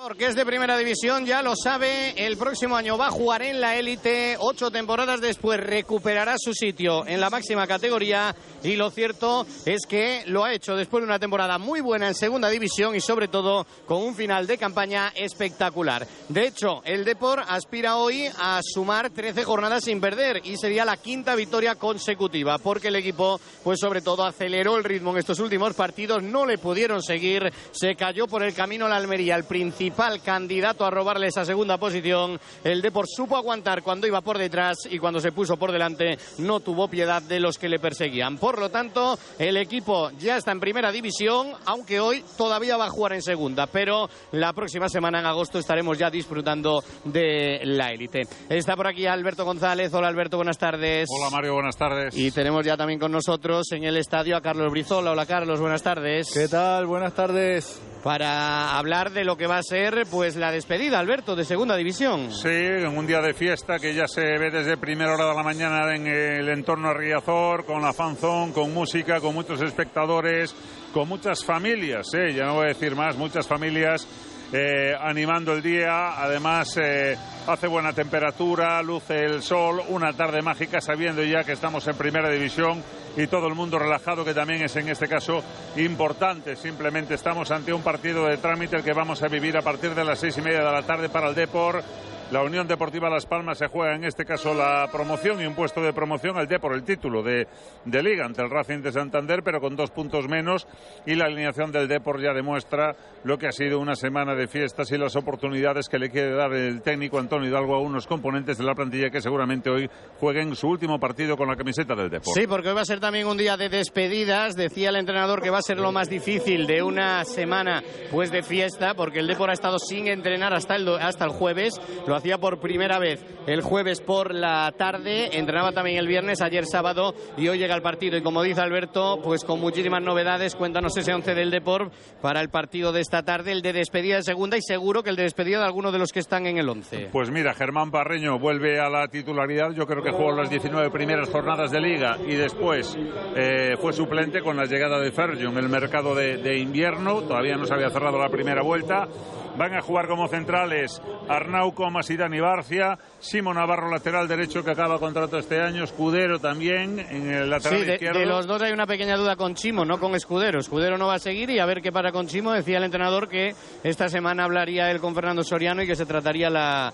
Porque es de primera división, ya lo sabe, el próximo año va a jugar en la élite, 8 temporadas después recuperará su sitio en la máxima categoría y lo cierto es que lo ha hecho después de una temporada muy buena en segunda división y sobre todo con un final de campaña espectacular. De hecho, el Depor aspira hoy a sumar 13 jornadas sin perder y sería la quinta victoria consecutiva porque el equipo, pues sobre todo aceleró el ritmo en estos últimos partidos, no le pudieron seguir, se cayó por el camino la Almería, el principal candidato a robarle esa segunda posición. El Depor supo aguantar cuando iba por detrás y cuando se puso por delante no tuvo piedad de los que le perseguían. Por lo tanto, el equipo ya está en primera división, aunque hoy todavía va a jugar en segunda, pero la próxima semana en agosto estaremos ya disfrutando de la élite. Está por aquí Alberto González. Hola Alberto, buenas tardes. Hola Mario, buenas tardes. Y tenemos ya también con nosotros en el estadio a Carlos Brizola. Hola Carlos, buenas tardes. ¿Qué tal? Buenas tardes. Para hablar de lo que va a ser pues la despedida, Alberto, de segunda división. Sí, en un día de fiesta que ya se ve desde primera hora de la mañana en el entorno de Riazor, con la fanzón, con música, con muchos espectadores, con muchas familias, ya no voy a decir más, muchas familias animando el día. Además hace buena temperatura, luce el sol, una tarde mágica sabiendo ya que estamos en primera división y todo el mundo relajado, que también es en este caso importante. Simplemente estamos ante un partido de trámite el que vamos a vivir a partir de las 6:30 de la tarde para el Depor. La Unión Deportiva Las Palmas se juega en este caso la promoción y un puesto de promoción al Depor, el título de Liga ante el Racing de Santander, pero con 2 puntos menos, y la alineación del Depor ya demuestra lo que ha sido una semana de fiestas y las oportunidades que le quiere dar el técnico Antonio Hidalgo a unos componentes de la plantilla que seguramente hoy jueguen su último partido con la camiseta del Depor. Sí, porque hoy va a ser también un día de despedidas. Decía el entrenador que va a ser lo más difícil de una semana pues de fiesta, porque el Depor ha estado sin entrenar hasta el jueves. Lo hacía por primera vez el jueves por la tarde, entrenaba también el viernes, ayer sábado, y hoy llega el partido. Y como dice Alberto, pues con muchísimas novedades. Cuéntanos ese 11 del Depor para el partido de esta tarde, el de despedida de segunda y seguro que el de despedida de alguno de los que están en el 11. Pues mira, Germán Parreño vuelve a la titularidad. Yo creo que jugó las 19 primeras jornadas de Liga y después fue suplente con la llegada de Fergio en el mercado de invierno. Todavía no se había cerrado la primera vuelta. Van a jugar como centrales Arnau Comas y Dani Barcia, Simo Navarro lateral derecho que acaba contrato este año, Escudero también en el lateral izquierdo. De los dos hay una pequeña duda con Chimo, no con Escudero. Escudero no va a seguir y a ver qué pasa con Chimo. Decía el entrenador que esta semana hablaría él con Fernando Soriano y que se trataría la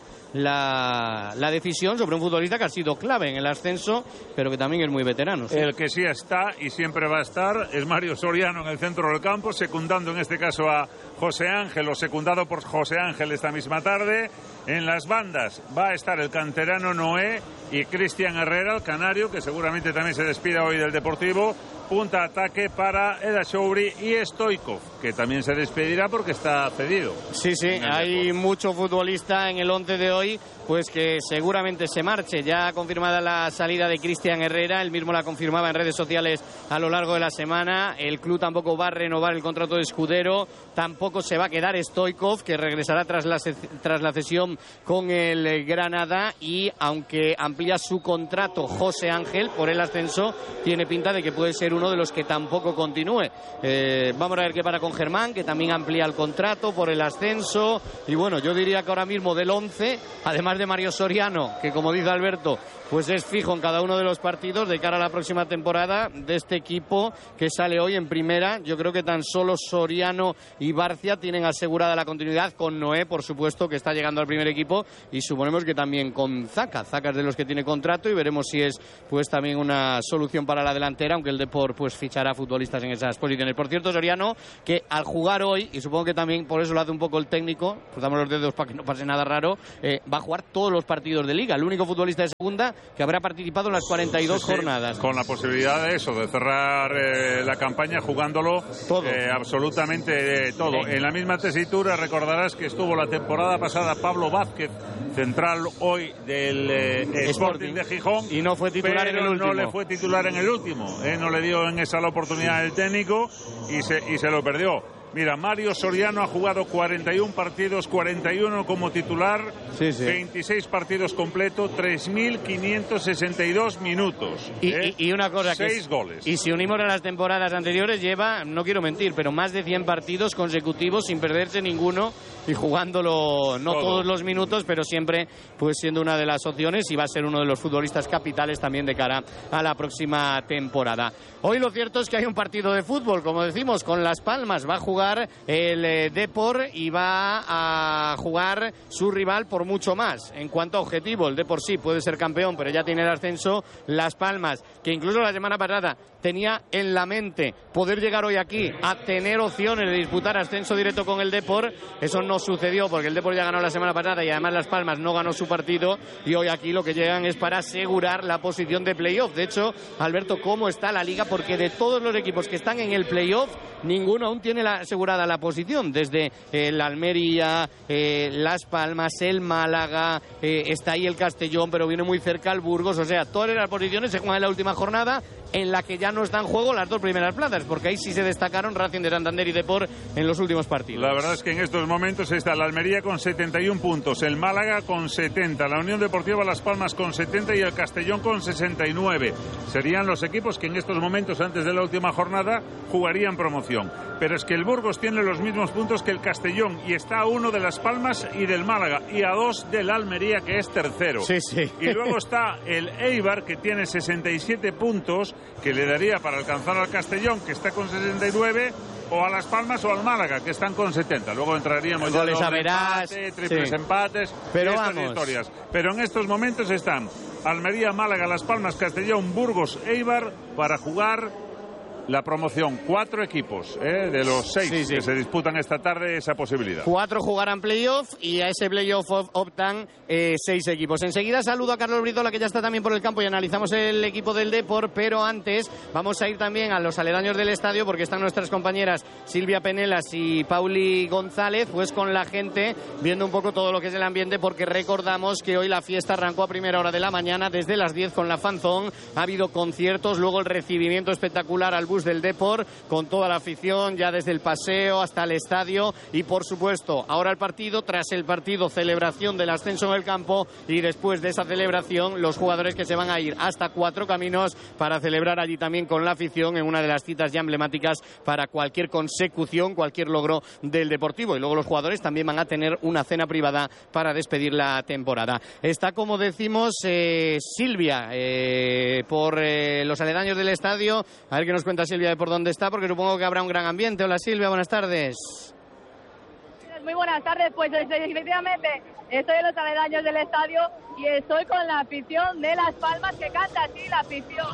decisión sobre un futbolista que ha sido clave en el ascenso, pero que también es muy veterano. ¿Sí? El que sí está y siempre va a estar es Mario Soriano en el centro del campo, secundando en este caso a José Ángel, o secundado por José Ángel esta misma tarde. En las bandas va a estar el canterano Noé y Cristian Herrera, el canario, que seguramente también se despida hoy del Deportivo. Punta ataque para Eda Chouri y Stoikov, que también se despedirá porque está cedido. Sí, hay mucho futbolista en el 11 de hoy, pues que seguramente se marche. Ya ha confirmada la salida de Cristian Herrera, él mismo la confirmaba en redes sociales a lo largo de la semana. El club tampoco va a renovar el contrato de Escudero, tampoco se va a quedar Stoikov, que regresará tras la cesión con el Granada, y aunque amplía su contrato José Ángel por el ascenso, tiene pinta de que puede ser uno de los que tampoco continúe. Vamos a ver qué para con Germán, que también amplía el contrato por el ascenso. Y bueno, yo diría que ahora mismo del 11, además de Mario Soriano, que como dice Alberto, pues es fijo en cada uno de los partidos de cara a la próxima temporada de este equipo que sale hoy en primera. Yo creo que tan solo Soriano y Barcia tienen asegurada la continuidad, con Noé, por supuesto, que está llegando al primer equipo, y suponemos que también con Zaka es de los que tiene contrato, y veremos si es pues también una solución para la delantera, aunque el Depor pues fichará futbolistas en esas posiciones. Por cierto, Soriano, que al jugar hoy, y supongo que también por eso lo hace un poco el técnico, cruzamos los dedos para que no pase nada raro, va a jugar todos los partidos de Liga, el único futbolista de segunda que habrá participado en las 42 jornadas. Con la posibilidad de eso, de cerrar la campaña jugándolo todo. Absolutamente todo. En la misma tesitura recordarás que estuvo la temporada pasada Pablo Vázquez, central hoy del Sporting de Gijón, y no fue titular en el último. No le fue titular en el último, no le dio en esa la oportunidad el técnico y se lo perdió. Mira, Mario Soriano ha jugado 41 partidos, 41 como titular, 26 partidos completos, 3.562 minutos. Y una cosa, 6 goles. Y si unimos a las temporadas anteriores, lleva, no quiero mentir, pero más de 100 partidos consecutivos sin perderse ninguno y jugándolo no todos los minutos, pero siempre pues siendo una de las opciones, y va a ser uno de los futbolistas capitales también de cara a la próxima temporada. Hoy lo cierto es que hay un partido de fútbol, como decimos, con Las Palmas. Va a jugar el Depor y va a jugar su rival por mucho más. En cuanto a objetivo, el Depor sí puede ser campeón, pero ya tiene el ascenso. Las Palmas, que incluso la semana pasada tenía en la mente poder llegar hoy aquí a tener opciones de disputar ascenso directo con el Depor, eso no sucedió porque el Depor ya ganó la semana pasada y además Las Palmas no ganó su partido, y hoy aquí lo que llegan es para asegurar la posición de playoff. De hecho, Alberto, ¿cómo está la liga? Porque de todos los equipos que están en el playoff, ninguno aún tiene asegurada la posición, desde el Almería, Las Palmas, el Málaga, está ahí el Castellón, pero viene muy cerca el Burgos. O sea, todas las posiciones se juegan en la última jornada, en la que ya no está en juego las dos primeras plazas, porque ahí sí se destacaron Racing de Santander y Depor en los últimos partidos. La verdad es que en estos momentos está la Almería con 71 puntos, el Málaga con 70, la Unión Deportiva Las Palmas con 70 y el Castellón con 69. Serían los equipos que en estos momentos, antes de la última jornada, jugarían promoción. Pero es que el Burgos tiene los mismos puntos que el Castellón y está a 1 de Las Palmas y del Málaga y a 2 del Almería, que es tercero. Sí. Y luego está el Eibar, que tiene 67 puntos, que le daría para alcanzar al Castellón, que está con 69, o a Las Palmas o al Málaga, que están con 70. Luego entraríamos ya en empate, triples empates, pero estas historias. Pero en estos momentos están Almería, Málaga, Las Palmas, Castellón, Burgos, Eibar, para jugar la promoción. 4 equipos de los 6 que se disputan esta tarde esa posibilidad. 4 jugarán playoff y a ese playoff optan 6 equipos. Enseguida saludo a Carlos Brizola, que ya está también por el campo, y analizamos el equipo del Depor, pero antes vamos a ir también a los aledaños del estadio, porque están nuestras compañeras Silvia Penelas y Pauli González, pues con la gente viendo un poco todo lo que es el ambiente, porque recordamos que hoy la fiesta arrancó a primera hora de la mañana, desde las 10 con la fanzón. Ha habido conciertos, luego el recibimiento espectacular al bus del Depor, con toda la afición, ya desde el paseo hasta el estadio, y por supuesto ahora el partido, tras el partido celebración del ascenso en el campo, y después de esa celebración los jugadores que se van a ir hasta Cuatro Caminos para celebrar allí también con la afición, en una de las citas ya emblemáticas para cualquier consecución, cualquier logro del Deportivo. Y luego los jugadores también van a tener una cena privada para despedir la temporada. Está, como decimos, Silvia por los aledaños del estadio. A ver qué nos cuenta Silvia de por dónde está, porque supongo que habrá un gran ambiente. Hola Silvia, buenas tardes. Muy buenas tardes, pues efectivamente estoy en los aledaños del estadio y estoy con la afición de Las Palmas, que canta así la afición.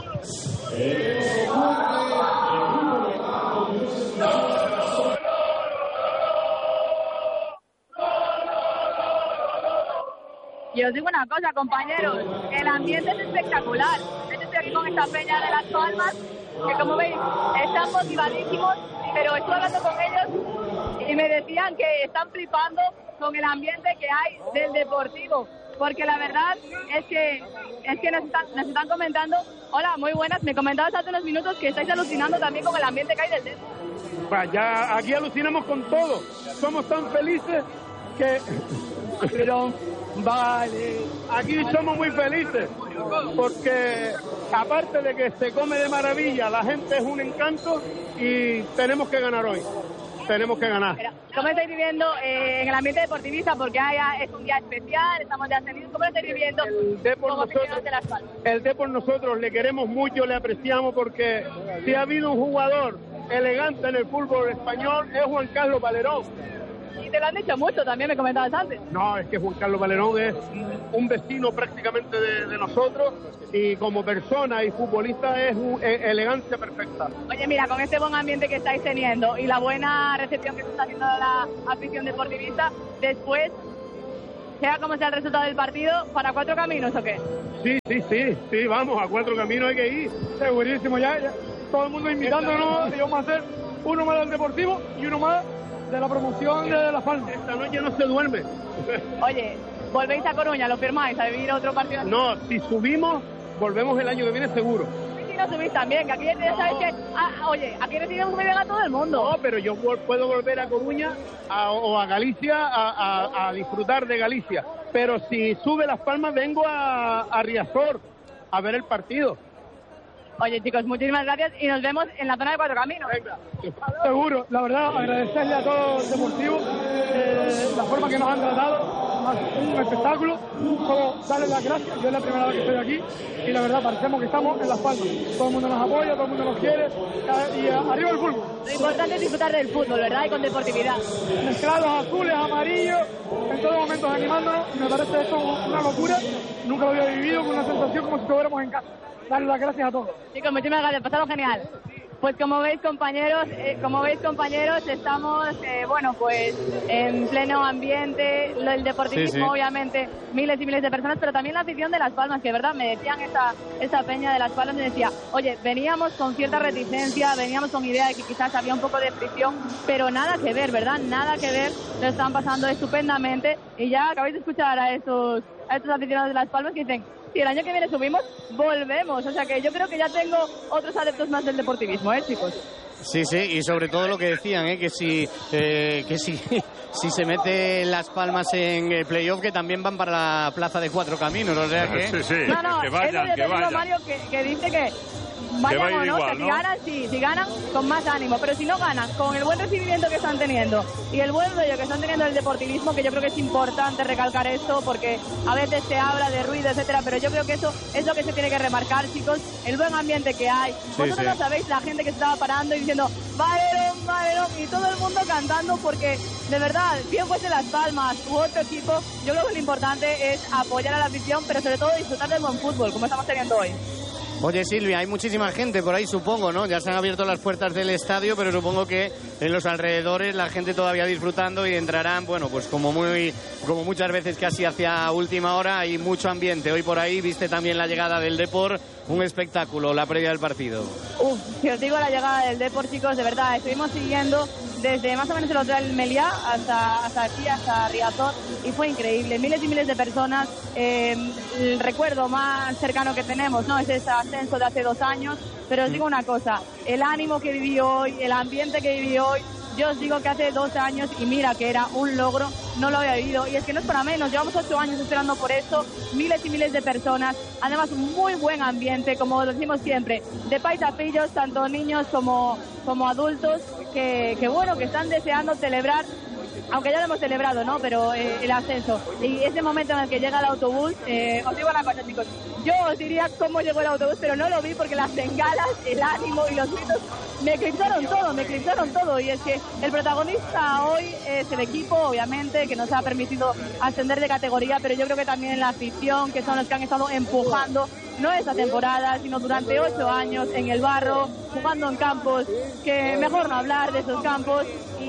Y os digo una cosa, compañeros, el ambiente es espectacular. Estoy aquí con esta peña de Las Palmas, que como veis están motivadísimos, pero estoy hablando con ellos y me decían que están flipando con el ambiente que hay del Deportivo, porque la verdad es que nos están comentando. Hola, muy buenas, me comentabas hace unos minutos que estáis alucinando también con el ambiente que hay del Depor. Pues ya aquí alucinamos con todo, somos tan felices que... Pero vale, aquí somos muy felices, porque aparte de que se come de maravilla, la gente es un encanto y tenemos que ganar hoy. Tenemos que ganar. ¿Cómo estáis viviendo en el ambiente deportivista? Porque es un día especial, estamos de ascendidos. ¿Cómo estáis viviendo como aficionados de Las Palmas? El Depor nosotros le queremos mucho, le apreciamos, porque si ha habido un jugador elegante en el fútbol español es Juan Carlos Valerón. Y te lo han dicho mucho también, me comentabas antes. No, es que Juan Carlos Valerón es un vecino prácticamente de nosotros, y como persona y futbolista es elegancia perfecta. Oye, mira, con este buen ambiente que estáis teniendo y la buena recepción que se está haciendo la afición deportivista, después, sea como sea el resultado del partido, ¿para Cuatro Caminos o qué? Sí, vamos, a Cuatro Caminos hay que ir. Segurísimo, ya todo el mundo invitándonos, y vamos a hacer uno más del Deportivo y uno más de la promoción de Las Palmas. Esta noche no se duerme. Oye, ¿volvéis a Coruña? ¿Lo firmáis a vivir otro partido? No, si subimos, volvemos el año que viene seguro. no subís también, que aquí ya sabes que, oye, aquí recibimos muy bien a todo el mundo. No, pero yo puedo volver a Coruña o a Galicia a disfrutar de Galicia. Pero si sube Las Palmas, vengo a Riazor a ver el partido. Oye, chicos, muchísimas gracias y nos vemos en la zona de Cuatro Caminos. Venga. Seguro, la verdad, agradecerle a todo el Deportivo la forma que nos han tratado, un espectáculo, solo darles las gracias. Yo es la primera vez que estoy aquí y la verdad parecemos que estamos en Las Palmas. Todo el mundo nos apoya, todo el mundo nos quiere y arriba el fútbol. Lo importante es disfrutar del fútbol, ¿verdad? Y con deportividad. Mezclados azules, amarillos, en todos momentos animándonos. Me parece esto una locura. Nunca lo había vivido, con una sensación como si estuviéramos en casa. Darles las gracias a todos. Chicos, muchísimas gracias, pasaron genial. Pues como veis compañeros, estamos pues en pleno ambiente, el deportivismo, obviamente, miles y miles de personas, pero también la afición de Las Palmas, que verdad me decían esta peña de Las Palmas, me decía, oye, veníamos con cierta reticencia, veníamos con idea de que quizás había un poco de fricción, pero nada que ver, ¿verdad? Nada que ver, lo están pasando estupendamente y ya acabáis de escuchar a estos aficionados de Las Palmas que dicen, si el año que viene subimos, volvemos. O sea que yo creo que ya tengo otros adeptos más del deportivismo, chicos. Sí, y sobre todo lo que decían, que si se mete Las Palmas en el playoff, que también van para la plaza de Cuatro Caminos, o sea que... Sí, no, que vayan. Mario que dice que vayan o no, igual, que si ganan, con más ánimo, pero si no ganan, con el buen recibimiento que están teniendo y el buen rollo que están teniendo el deportivismo, que yo creo que es importante recalcar esto, porque a veces se habla de ruido, etcétera, pero yo creo que eso es lo que se tiene que remarcar, chicos, el buen ambiente que hay. Vosotros no sabéis la gente que estaba parando y diciendo Valerón, y todo el mundo cantando, porque de verdad, bien fuese Las Palmas u otro equipo, yo creo que lo importante es apoyar a la afición, pero sobre todo disfrutar del buen fútbol, como estamos teniendo hoy. Oye, Silvia, hay muchísima gente por ahí, supongo, ¿no? Ya se han abierto las puertas del estadio, pero supongo que en los alrededores la gente todavía disfrutando y entrarán, bueno, pues como muchas veces casi hacia última hora, hay mucho ambiente. Hoy por ahí viste también la llegada del Depor, un espectáculo, la previa del partido. Si os digo la llegada del Depor, chicos, de verdad, estuvimos siguiendo desde más o menos el Hotel Meliá hasta aquí, hasta Riazor, y fue increíble, miles y miles de personas. El recuerdo más cercano que tenemos, ¿no?, es ese ascenso de hace 2 años, pero os digo una cosa, el ánimo que viví hoy, el ambiente que viví hoy, yo os digo que hace 2 años, y mira que era un logro, no lo había vivido, y es que no es para menos, llevamos 8 años esperando por esto, miles y miles de personas, además un muy buen ambiente, como lo decimos siempre, de paisapillos, tanto niños como adultos, que están deseando celebrar, aunque ya lo hemos celebrado, ¿no?, pero el ascenso, y ese momento en el que llega el autobús, os digo una cosa, chicos, yo os diría cómo llegó el autobús, pero no lo vi porque las bengalas, el ánimo y los gritos me eclipsaron todo, y es que el protagonista hoy es el equipo, obviamente, que nos ha permitido ascender de categoría, pero yo creo que también la afición, que son los que han estado empujando, no esta temporada, sino durante 8 años en el barro, jugando en campos, que mejor no hablar de esos campos,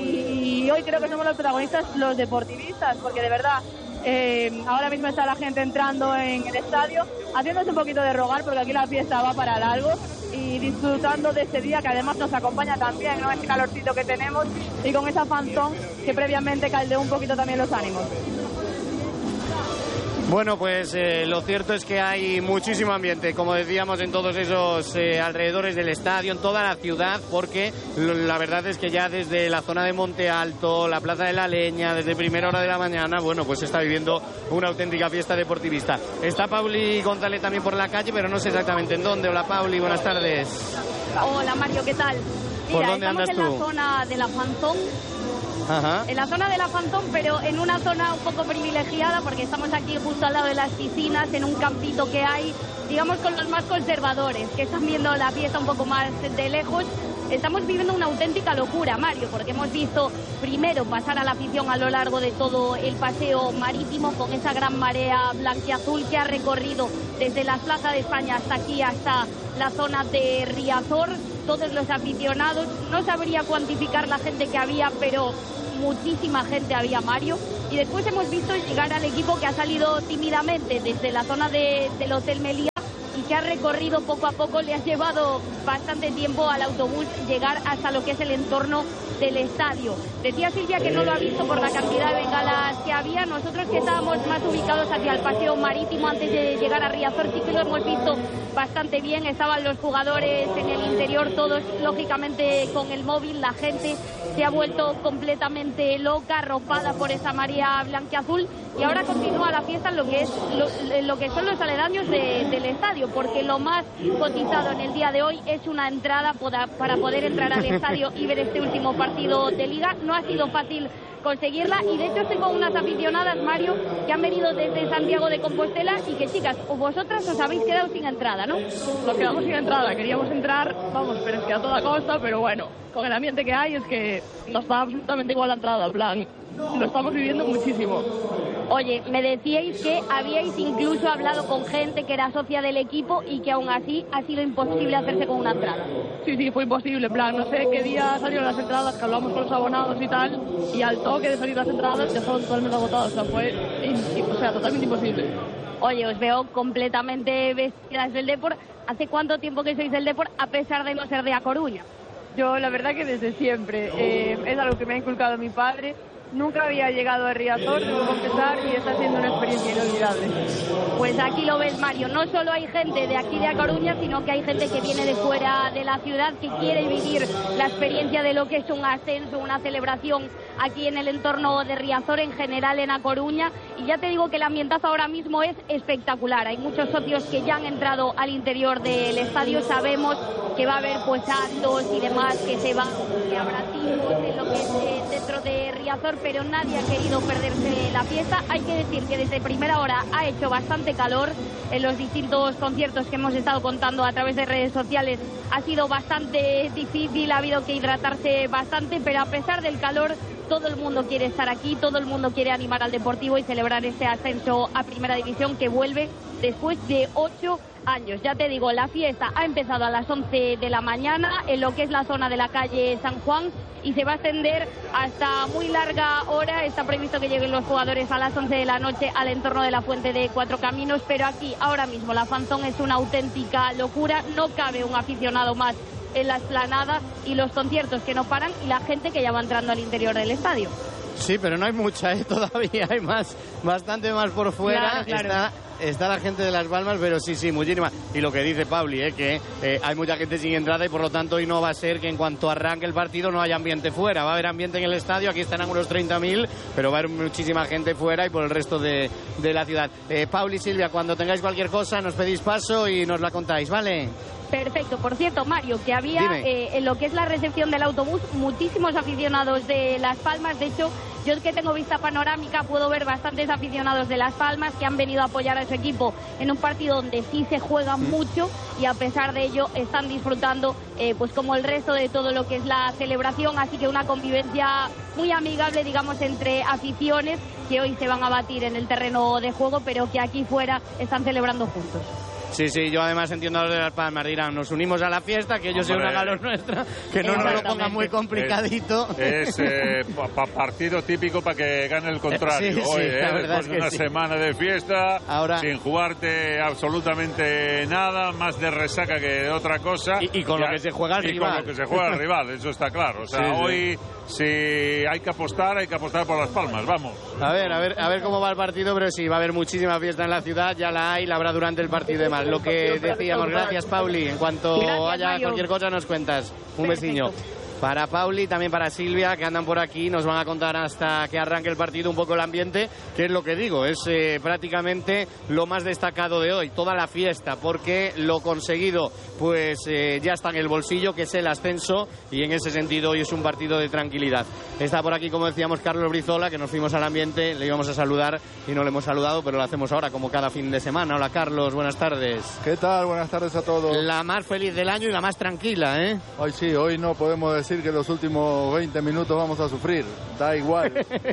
y hoy creo que somos los protagonistas, los deportivistas, porque de verdad, ahora mismo está la gente entrando en el estadio, haciéndose un poquito de rogar, porque aquí la fiesta va para largo, y disfrutando de este día que además nos acompaña también, ¿no?, este calorcito que tenemos, y con esa fanzón que previamente caldeó un poquito también los ánimos. Bueno, pues lo cierto es que hay muchísimo ambiente, como decíamos, en todos esos alrededores del estadio, en toda la ciudad, porque la verdad es que ya desde la zona de Monte Alto, la Plaza de la Leña, desde primera hora de la mañana, bueno, pues se está viviendo una auténtica fiesta deportivista. Está Pauli González también por la calle, pero no sé exactamente en dónde. Hola, Pauli, buenas tardes. Hola, Mario, ¿qué tal? ¿Por dónde andas tú? En la zona de la Fanzón. Ajá. En la zona de la Fanzón, pero en una zona un poco privilegiada, porque estamos aquí justo al lado de las piscinas, en un campito que hay, digamos, con los más conservadores, que están viendo la fiesta un poco más de lejos. Estamos viviendo una auténtica locura, Mario, porque hemos visto primero pasar a la afición a lo largo de todo el paseo marítimo con esa gran marea blanquiazul que ha recorrido desde la Plaza de España hasta aquí, hasta la zona de Riazor. Todos los aficionados, no sabría cuantificar la gente que había, pero muchísima gente había, Mario. Y después hemos visto llegar al equipo que ha salido tímidamente desde la zona del Hotel Meliá y que ha recorrido poco a poco, le ha llevado bastante tiempo al autobús llegar hasta lo que es el entorno del estadio. Decía Silvia que no lo ha visto por la cantidad de bengalas que había. Nosotros, que estábamos más ubicados hacia el paseo marítimo antes de llegar a Riazor, sí que lo hemos visto bastante bien. Estaban los jugadores en el interior, todos lógicamente con el móvil. La gente se ha vuelto completamente loca, arropada por esa marea blanquiazul, y ahora continúa la fiesta en lo que son los aledaños del estadio, porque lo más cotizado en el día de hoy es una entrada para poder entrar al estadio y ver este último partido de Liga. No ha sido fácil conseguirla, y de hecho estoy con unas aficionadas, Mario, que han venido desde Santiago de Compostela y que, chicas, vosotras os habéis quedado sin entrada, ¿no? Nos quedamos sin entrada, queríamos entrar, vamos, pero es que a toda costa, pero bueno, con el ambiente que hay es que nos da absolutamente igual la entrada, en plan, lo estamos viviendo muchísimo. Oye, me decíais que habíais incluso hablado con gente que era socia del equipo y que aún así ha sido imposible hacerse con una entrada. Sí, fue imposible, en plan, no sé qué día salieron las entradas, que hablamos con los abonados y tal, y al toque de salir las entradas ya estaban totalmente agotadas, o sea, fue totalmente imposible. Oye, os veo completamente vestidas del Depor. ¿Hace cuánto tiempo que sois del Depor, a pesar de no ser de A Coruña? Yo, la verdad que desde siempre, es algo que me ha inculcado mi padre. Nunca había llegado a Riazor, debo confesar, y está siendo una experiencia inolvidable. Pues aquí lo ves, Mario, no solo hay gente de aquí de A Coruña, sino que hay gente que viene de fuera de la ciudad, que quiere vivir la experiencia de lo que es un ascenso, una celebración aquí en el entorno de Riazor, en general en A Coruña, y ya te digo que el ambientazo ahora mismo es espectacular. Hay muchos socios que ya han entrado al interior del estadio, sabemos que va a haber pues actos y demás, que se van, que habrá tiros en lo que es dentro de Riazor, pero nadie ha querido perderse la fiesta. Hay que decir que desde primera hora ha hecho bastante calor en los distintos conciertos que hemos estado contando a través de redes sociales. Ha sido bastante difícil, ha habido que hidratarse bastante, pero a pesar del calor, todo el mundo quiere estar aquí, todo el mundo quiere animar al Deportivo y celebrar este ascenso a Primera División que vuelve después de 8 años. Ya te digo, la fiesta ha empezado a las 11 de la mañana en lo que es la zona de la calle San Juan y se va a extender hasta muy larga hora. Está previsto que lleguen los jugadores a las 11 de la noche al entorno de la Fuente de Cuatro Caminos, pero aquí ahora mismo la fanzón es una auténtica locura. No cabe un aficionado más en la explanada, y los conciertos que no paran y la gente que ya va entrando al interior del estadio. Sí, pero no hay mucha, todavía hay más, bastante más por fuera. Claro. Está la gente de Las Palmas, pero sí, muchísima. Y lo que dice Pauli, que hay mucha gente sin entrada y por lo tanto hoy no va a ser que en cuanto arranque el partido no haya ambiente fuera. Va a haber ambiente en el estadio, aquí estarán unos 30.000, pero va a haber muchísima gente fuera y por el resto de la ciudad. Pauli y Silvia, cuando tengáis cualquier cosa nos pedís paso y nos la contáis, ¿vale? Perfecto. Por cierto, Mario, que había en lo que es la recepción del autobús muchísimos aficionados de Las Palmas. De hecho, yo es que tengo vista panorámica, puedo ver bastantes aficionados de Las Palmas que han venido a apoyar a su equipo en un partido donde sí se juega mucho, y a pesar de ello están disfrutando pues como el resto de todo lo que es la celebración. Así que una convivencia muy amigable, digamos, entre aficiones que hoy se van a batir en el terreno de juego, pero que aquí fuera están celebrando juntos. Sí, yo además entiendo a los de Las Palmas, dirán, nos unimos a la fiesta, que ellos se unan a los nuestros, que no nos lo pongan muy complicadito. Es partido típico para que gane el contrario. Sí, hoy, después de una semana de fiesta, ahora, sin jugarte absolutamente nada, más de resaca que de otra cosa. Y con lo que se juega el rival. Con lo que se juega el rival, eso está claro. O sea, hoy, si hay que apostar por Las Palmas, vamos. A ver cómo va el partido, pero sí, va a haber muchísima fiesta en la ciudad, ya la hay, la habrá durante el partido de más. Lo que decíamos, gracias Pauli, en cuanto haya Mario. Cualquier cosa nos cuentas. Un Perfecto. besiño. Para Pauli, también para Silvia, que andan por aquí, nos van a contar hasta que arranque el partido un poco el ambiente, que es lo que digo, es prácticamente lo más destacado de hoy, toda la fiesta, porque lo conseguido pues ya está en el bolsillo, que es el ascenso, y en ese sentido hoy es un partido de tranquilidad. Está por aquí, como decíamos, Carlos Brizola, que nos fuimos al ambiente, le íbamos a saludar y no le hemos saludado, pero lo hacemos ahora, como cada fin de semana. Hola Carlos, buenas tardes. ¿Qué tal? Buenas tardes a todos. La más feliz del año y la más tranquila, ¿eh? Hoy sí, hoy no podemos decir que los últimos 20 minutos vamos a sufrir, da igual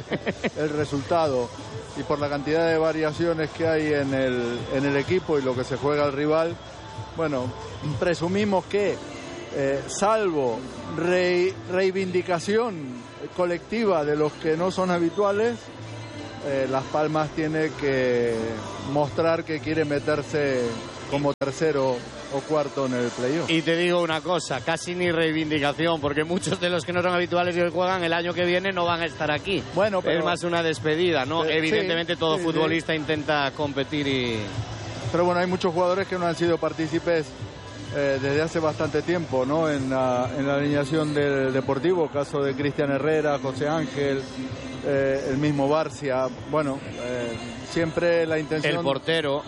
el resultado, y por la cantidad de variaciones que hay en el equipo y lo que se juega el rival, bueno, presumimos que salvo reivindicación colectiva de los que no son habituales, Las Palmas tiene que mostrar que quiere meterse como tercero o cuarto en el playoff. Y te digo una cosa, casi ni reivindicación, porque muchos de los que no son habituales y hoy juegan el año que viene no van a estar aquí. Bueno, pero, es más una despedida, ¿no? Evidentemente sí, todo sí, futbolista intenta competir y... Pero bueno, hay muchos jugadores que no han sido partícipes desde hace bastante tiempo, ¿no? En la alineación del Deportivo, caso de Cristian Herrera, José Ángel, el mismo Barcia. Bueno, siempre la intención... El portero,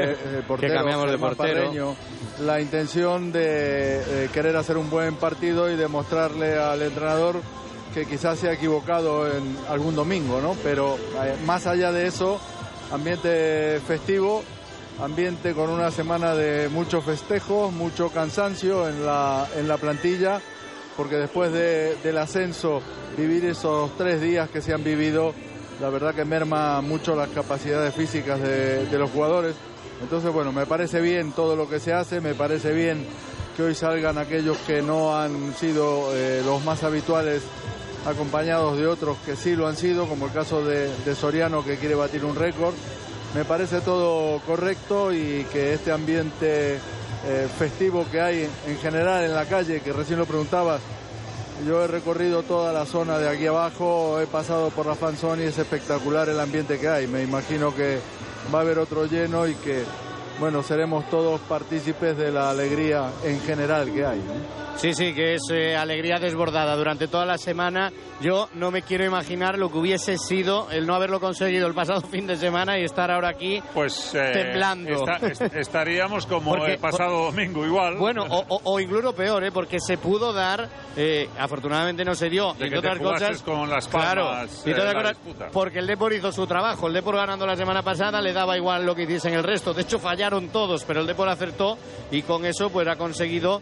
que cambiamos de portero. Parreño, la intención de querer hacer un buen partido y demostrarle al entrenador que quizás se ha equivocado en algún domingo, ¿no? Pero más allá de eso, ambiente festivo, ambiente con una semana de muchos festejos, mucho cansancio en la plantilla, porque después del ascenso, vivir esos 3 días que se han vivido, la verdad que merma mucho las capacidades físicas de los jugadores. Entonces, bueno, me parece bien todo lo que se hace, me parece bien que hoy salgan aquellos que no han sido los más habituales, acompañados de otros que sí lo han sido, como el caso de Soriano, que quiere batir un récord. Me parece todo correcto, y que este ambiente festivo que hay en general en la calle, que recién lo preguntabas, yo he recorrido toda la zona de aquí abajo, he pasado por la fanzone y es espectacular el ambiente que hay. Me imagino que va a haber otro lleno y que, bueno, seremos todos partícipes de la alegría en general que hay, ¿no? Sí, que es alegría desbordada durante toda la semana. Yo no me quiero imaginar lo que hubiese sido el no haberlo conseguido el pasado fin de semana y estar ahora aquí temblando. Estaríamos como el pasado domingo igual. Bueno, o incluso peor, porque se pudo dar, afortunadamente no se dio. De y que otras te cosas, con las palmas, claro, porque el Depor hizo su trabajo. El Depor ganando la semana pasada le daba igual lo que hiciesen el resto. De hecho, fallaron todos, pero el Depor acertó y con eso pues ha conseguido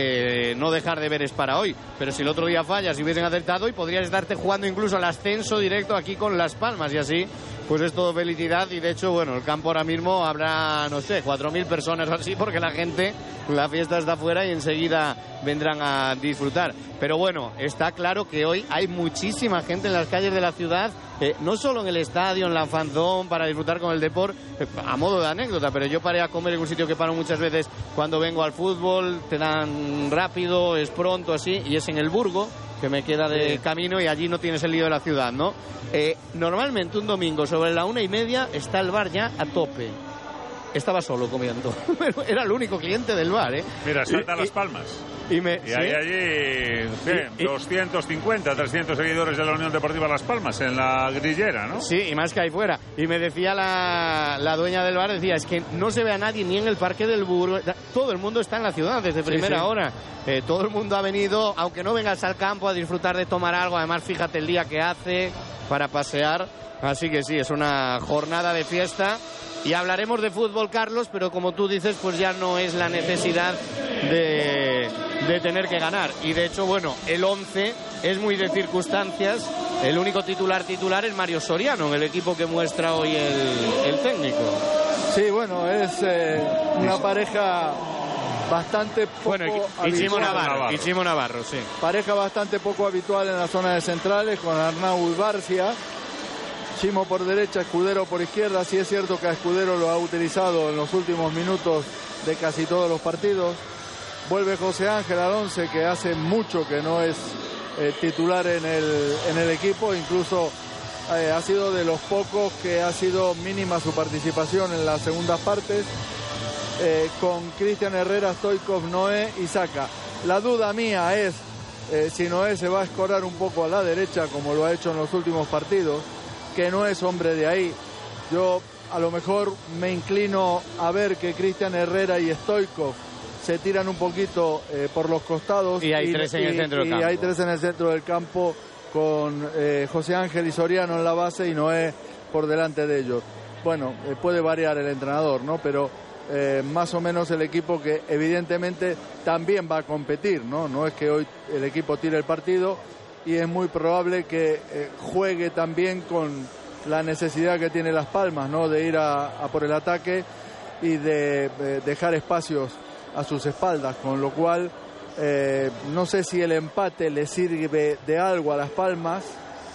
no dejar de veres para hoy. Pero si el otro día fallas y hubiesen acertado, y podrías estarte jugando incluso al ascenso directo aquí con Las Palmas, y así pues es todo felicidad. Y de hecho, bueno, el campo ahora mismo habrá, no sé, 4.000 personas así, porque la fiesta está afuera y enseguida vendrán a disfrutar. Pero bueno, está claro que hoy hay muchísima gente en las calles de la ciudad, no solo en el estadio, en la fanzone, para disfrutar con el Depor, a modo de anécdota, pero yo paré a comer en un sitio que paro muchas veces cuando vengo al fútbol, te dan rápido, es pronto, así, y es en el Burgo, que me queda de camino, y allí no tienes el lío de la ciudad, ¿no? Normalmente un domingo sobre la 1:30 está el bar ya a tope. Estaba solo comiendo. Era el único cliente del bar, Mira, salta Las Palmas. Y hay allí 250, 300 seguidores de la Unión Deportiva Las Palmas en la grillera, ¿no? Sí, y más que ahí fuera. Y me decía la dueña del bar, decía, es que no se ve a nadie ni en el Parque del Burgo. Todo el mundo está en la ciudad desde primera hora. Todo el mundo ha venido, aunque no vengas al campo, a disfrutar de tomar algo. Además, fíjate el día que hace para pasear. Así que sí, es una jornada de fiesta. Y hablaremos de fútbol, Carlos, pero como tú dices, pues ya no es la necesidad de tener que ganar. Y de hecho, bueno, el 11 es muy de circunstancias. El único titular es Mario Soriano, en el equipo que muestra hoy el técnico. Sí, bueno, es una pareja bastante poco habitual. Y Chimo Navarro, sí. Pareja bastante poco habitual en la zona de centrales, con Arnau y Barcia. Chimo por derecha, Escudero por izquierda. Sí es cierto que a Escudero lo ha utilizado en los últimos minutos de casi todos los partidos. Vuelve José Ángel al 11, que hace mucho que no es titular en el equipo. Incluso ha sido de los pocos que ha sido mínima su participación en las segundas partes. Con Cristian Herrera, Stoichkov, Noé y Saka. La duda mía es si Noé se va a escorar un poco a la derecha, como lo ha hecho en los últimos partidos, que no es hombre de ahí. Yo a lo mejor me inclino a ver que Cristian Herrera y Stoichkov se tiran un poquito por los costados. Y hay tres en el centro del campo. Y hay 3 en el centro del campo, con José Ángel y Soriano en la base y Noé por delante de ellos. Bueno, puede variar el entrenador, ¿no? Pero más o menos el equipo que evidentemente también va a competir, ¿no? No es que hoy el equipo tire el partido, y es muy probable que juegue también con la necesidad que tiene Las Palmas, ¿no? De ir a por el ataque y de dejar espacios a sus espaldas, con lo cual no sé si el empate le sirve de algo a Las Palmas,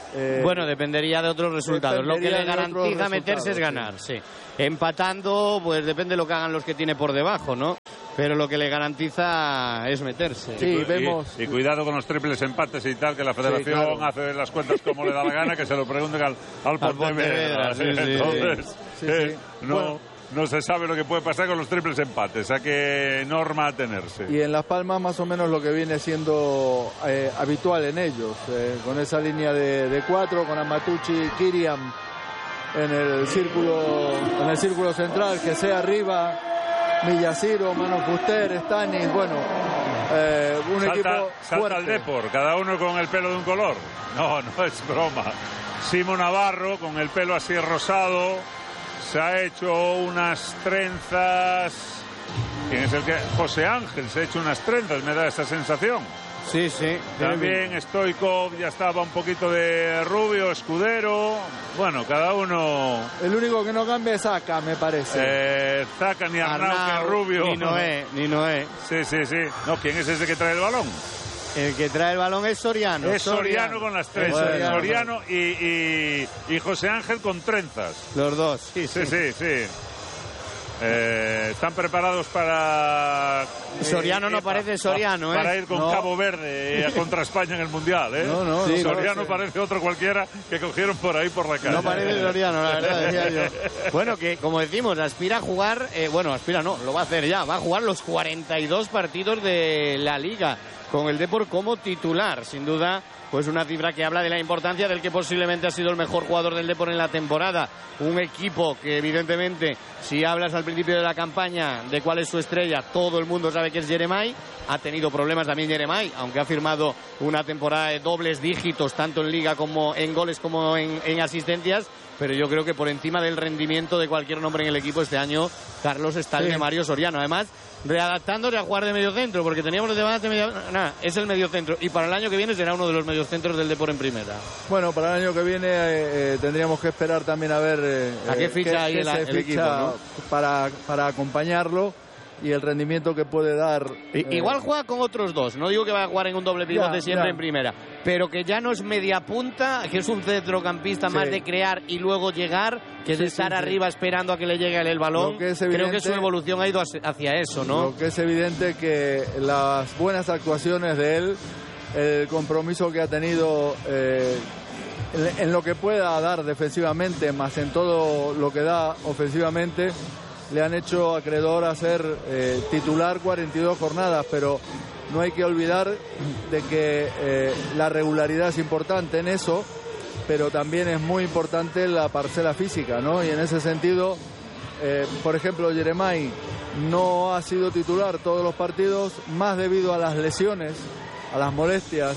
Bueno, dependería de otros resultados. Lo que le garantiza meterse es ganar, sí. Empatando, pues depende de lo que hagan los que tiene por debajo, ¿no? Pero lo que le garantiza es meterse. Sí, vemos. Y cuidado con los triples empates y tal, que la federación hace las cuentas como le da la gana, que se lo pregunten al Pontevedra. Entonces, no se sabe lo que puede pasar con los triples empates. ¿A qué norma atenerse? Y en Las Palmas más o menos lo que viene siendo habitual en ellos, con esa línea de 4, con Amatucci, Kiriam en el círculo central, que sea arriba, Millasiro, Manu Fuster, Stanis, bueno, un equipo fuerte. Salta al Depor, cada uno con el pelo de un color. No es broma. Simo Navarro con el pelo así rosado, se ha hecho unas trenzas. ¿Quién es el que? José Ángel se ha hecho unas trenzas, me da esa sensación. Sí. También Stoikov ya estaba un poquito de rubio, Escudero. Bueno, cada uno. El único que no cambia es Aka, me parece. Zaka ni Arnau, que es rubio. Ni Noé. Sí. No, ¿quién es ese que trae el balón? El que trae el balón es Soriano. Es Soriano con las trenzas. Soriano y José Ángel con trenzas. Los dos, sí. Están preparados para... Soriano no parece Soriano, para ir con Cabo Verde contra España en el Mundial, ¿eh? Sí, Soriano parece otro cualquiera que cogieron por ahí por la calle. No parece Soriano, la verdad, decía yo. Bueno, que como decimos, aspira a jugar... lo va a hacer ya. Va a jugar los 42 partidos de la Liga con el Depor como titular, sin duda. Pues una cifra que habla de la importancia del que posiblemente ha sido el mejor jugador del Depor en la temporada. Un equipo que evidentemente, si hablas al principio de la campaña de cuál es su estrella, todo el mundo sabe que es Jeremai. Ha tenido problemas también Jeremai, aunque ha firmado una temporada de dobles dígitos, tanto en Liga como en goles como en asistencias. Pero yo creo que por encima del rendimiento de cualquier nombre en el equipo este año, Carlos, está el de Mario Soriano. Además, readaptándose a jugar de mediocentro, porque teníamos el debate es el mediocentro, y para el año que viene será uno de los mediocentros del Depor en primera. Bueno, para el año que viene tendríamos que esperar también a ver a qué ficha hay el equipo, ¿no? para acompañarlo y el rendimiento que puede dar. Igual juega con otros dos, no digo que vaya a jugar en un doble pivote siempre en primera, pero que ya no es media punta, que es un centrocampista más de crear y luego llegar, que es de estar arriba esperando a que le llegue el balón. Creo que su evolución ha ido hacia eso, ¿no? Lo que es evidente que las buenas actuaciones de él, el compromiso que ha tenido en lo que pueda dar defensivamente, más en todo lo que da ofensivamente, le han hecho acreedor a ser titular 42 jornadas, pero no hay que olvidar de que la regularidad es importante en eso, pero también es muy importante la parcela física, ¿no? Y en ese sentido, por ejemplo, Jeremai no ha sido titular todos los partidos, más debido a las lesiones, a las molestias,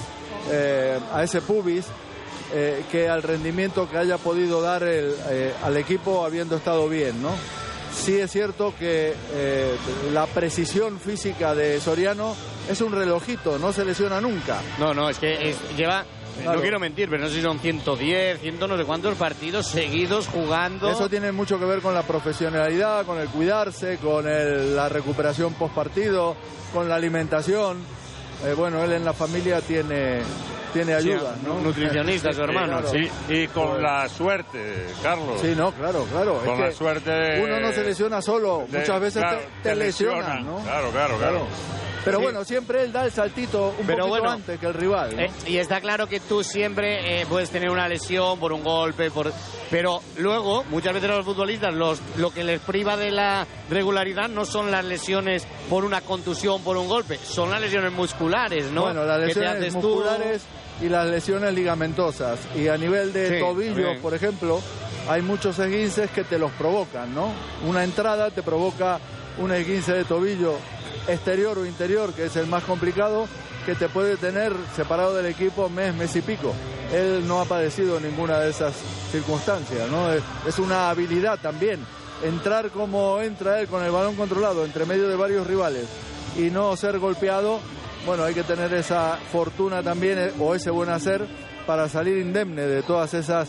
a ese pubis, que al rendimiento que haya podido dar al equipo habiendo estado bien, ¿no? Sí es cierto que la precisión física de Soriano es un relojito, no se lesiona nunca. No, es que lleva... Claro. No quiero mentir, pero no sé si son 110, no sé cuántos partidos seguidos jugando. Eso tiene mucho que ver con la profesionalidad, con el cuidarse, con la recuperación post-partido, con la alimentación. Él en la familia tiene ayuda, ¿no? Nutricionista, su hermano. Claro. Sí, y con la suerte, Carlos. Sí, no, claro. Con la suerte. Uno no se lesiona solo, muchas veces te lesionan, ¿no? Claro. Pero bueno, siempre él da el saltito un poquito antes que el rival, ¿no? Y está claro que tú siempre puedes tener una lesión por un golpe, pero luego, muchas veces a los futbolistas lo que les priva de la regularidad no son las lesiones por una contusión, por un golpe, son las lesiones musculares, ¿no? Bueno, las lesiones musculares y las lesiones ligamentosas. Y a nivel de tobillo, por ejemplo, hay muchos esguinces que te los provocan, ¿no? Una entrada te provoca un esguince de tobillo exterior o interior, que es el más complicado, que te puede tener separado del equipo mes y pico. Él no ha padecido ninguna de esas circunstancias, ¿no? Es una habilidad también, entrar como entra él con el balón controlado entre medio de varios rivales y no ser golpeado. Bueno, hay que tener esa fortuna también, o ese buen hacer, para salir indemne de todas esas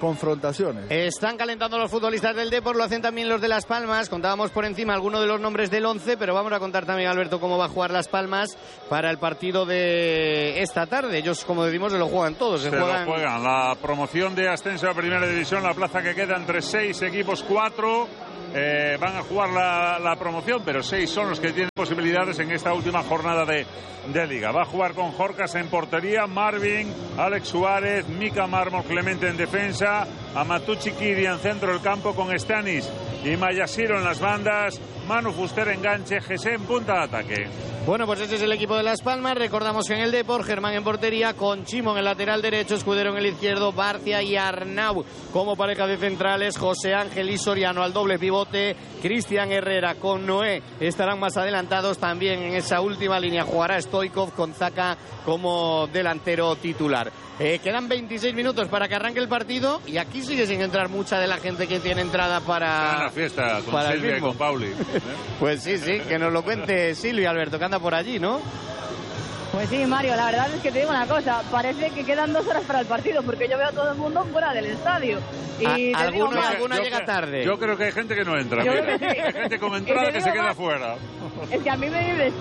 confrontaciones. Están calentando los futbolistas del Depor, lo hacen también los de Las Palmas. Contábamos por encima algunos de los nombres del 11, pero vamos a contar también, Alberto, cómo va a jugar Las Palmas para el partido de esta tarde. Ellos, como decimos, se lo juegan todos. Se lo juegan. La promoción de ascenso a Primera División, la plaza que queda entre 6 equipos, 4 van a jugar la promoción, pero 6 son los que tienen posibilidades en esta última jornada de Liga. Va a jugar con Jorcas en portería, Marvin, Alex Suárez, Mika Mármol Clemente en defensa, Amatú Chiquiri en centro del campo con Stanis y Mayasiro en las bandas, Manu Fuster enganche, Jesse en punta de ataque. Bueno, pues este es el equipo de Las Palmas. Recordamos que en el Depor, Germán en portería, con Chimo en el lateral derecho, Escudero en el izquierdo, Barcia y Arnau como pareja de centrales, José Ángel y Soriano al doble pivote, Cristian Herrera con Noé estarán más adelantados. También en esa última línea jugará Stoikov con Zaka como delantero titular. Quedan 26 minutos para que arranque el partido y aquí sigue sin entrar mucha de la gente que tiene entrada para la fiesta con para Silvia y con Pauli. Pues sí, que nos lo cuente Silvia, Alberto, que anda por allí, ¿no? Pues sí, Mario, la verdad es que te digo una cosa, parece que quedan 2 horas para el partido, porque yo veo a todo el mundo fuera del estadio. Y alguna llega tarde. Yo creo que hay gente que no entra. Mira. Sí. Hay gente con entrada que se queda fuera. Es que a mí me dices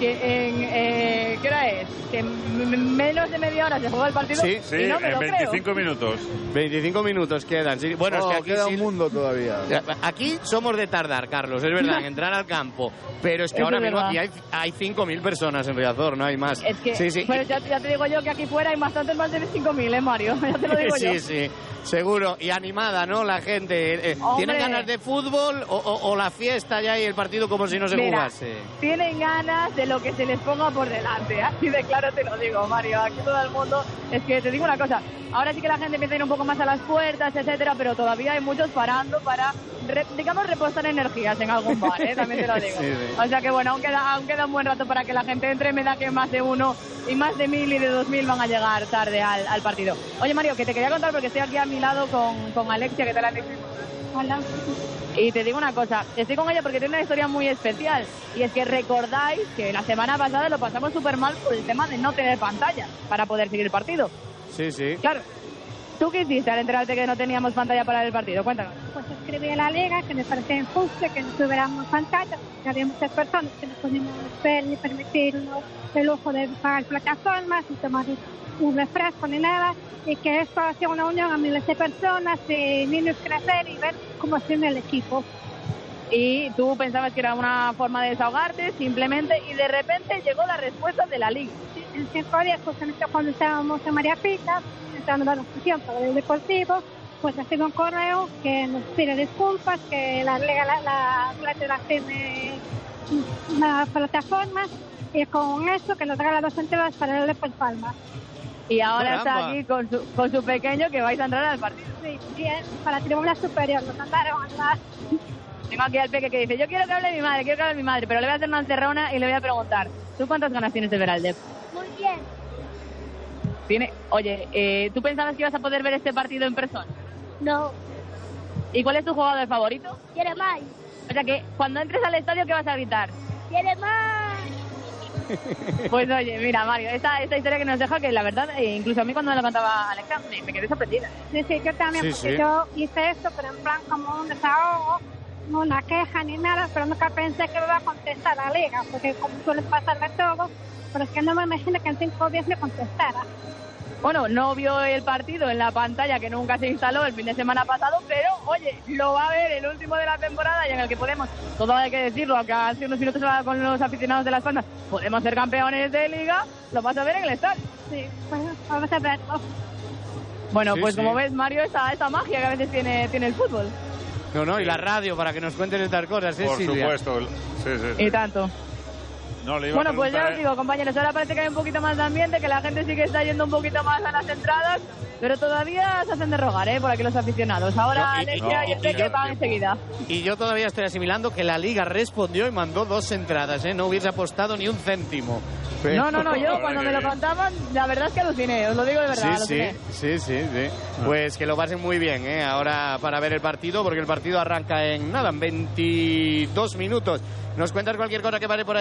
que ¿qué hora es? Que en menos de media hora se juega el partido. Sí, y no me en lo 25 creo. minutos. 25 minutos quedan. Sí. Bueno, es que aquí queda un mundo todavía. Aquí somos de tardar, Carlos, es verdad, en entrar al campo. Pero es que ahora mismo aquí hay 5.000 personas en Riazor, no hay más. Es que, sí. Pues ya te digo yo que aquí fuera hay bastantes más de 5.000, Mario. Ya te lo digo yo. Sí, seguro. Y animada, ¿no? La gente. ¿Tienen ganas de fútbol o la fiesta ya y el partido como si no se jugase? Tienen ganas de lo que se les ponga por delante. Así de claro te lo digo, Mario. Aquí todo el mundo... Es que te digo una cosa. Ahora sí que la gente empieza a ir un poco más a las puertas, etcétera, pero todavía hay muchos parando para, digamos, repostar energías en algún bar, también te lo digo. Sí. O sea que bueno, aún queda un buen rato para que la gente entre. Me da que más de 1 y más de 1.000 y de 2.000 van a llegar tarde al partido. Oye, Mario, que te quería contar porque estoy aquí a mi lado con Alexia. ¿Qué tal, Alexia? Hola. Y te digo una cosa, estoy con ella porque tiene una historia muy especial. Y es que recordáis que la semana pasada lo pasamos súper mal por el tema de no tener pantalla para poder seguir el partido. Sí. Claro. ¿Tú qué hiciste al enterarte que no teníamos pantalla para el partido? Cuéntanos. Pues escribí a la liga que me parecía injusto que no tuviéramos pantalla, que había muchas personas que no podíamos ver ni permitirnos el lujo de pagar plataformas y tomar un refresco ni nada, y que esto hacía una unión a miles de personas y niños crecer y ver cómo hacía el equipo. Y tú pensabas que era una forma de desahogarte simplemente, y de repente llegó la respuesta de la liga. Sí, en 5 días, justamente cuando estábamos en María Pita, entrando a la discusión para el deportivo, pues recibo un correo que nos pide disculpas, que la federación tiene una plataforma, y con eso que nos regala 2 entradas para el Depor Palma. Y ahora está aquí con su pequeño, que vais a entrar al partido. Sí, bien, para la tribuna superior, nos mandaron a... Tengo aquí al peque que dice, yo quiero que hable mi madre, pero le voy a hacer una encerrona y le voy a preguntar, ¿tú cuántas ganas tienes de ver al Depor? Muy bien. Oye, ¿tú pensabas que ibas a poder ver este partido en persona? No. ¿Y cuál es tu jugador favorito? Quiere más. O sea que cuando entres al estadio, ¿qué vas a gritar? Quiere más. Pues oye, mira, Mario, esta historia que nos deja, que la verdad, incluso a mí cuando me lo contaba Alexa, me quedé sorprendida. Sí, yo también, porque yo hice esto, pero en plan como un desahogo, no una queja ni nada, pero nunca pensé que me iba a contestar la liga, porque como suele pasarme todo, pero es que no me imagino que en 5 días me contestara. Bueno, no vio el partido en la pantalla, que nunca se instaló el fin de semana pasado, pero oye, lo va a ver el último de la temporada, y en el que podemos, todo hay que decirlo, aunque hace unos minutos con los aficionados de Las Palmas, podemos ser campeones de liga, lo vas a ver en el estadio. Sí, pues vamos a verlo. Bueno, pues como ves, Mario, esa magia que a veces tiene el fútbol. No, y la radio para que nos cuenten estas cosas, Por Silvia? supuesto, sí. Y tanto. No, bueno, pues ya os digo, compañeros, ahora parece que hay un poquito más de ambiente, que la gente sí que está yendo un poquito más a las entradas, pero todavía se hacen de rogar, por aquí los aficionados. Ahora Alexia y el Peque van enseguida. Y yo todavía estoy asimilando que la liga respondió y mandó 2 entradas, no hubiese apostado ni un céntimo. Pero... No, yo cuando me lo contaban, la verdad es que aluciné, os lo digo de verdad. Sí. Pues que lo pasen muy bien, ahora para ver el partido, porque el partido arranca en 22 minutos. Nos cuentas cualquier cosa que pare por ahí, Silvia.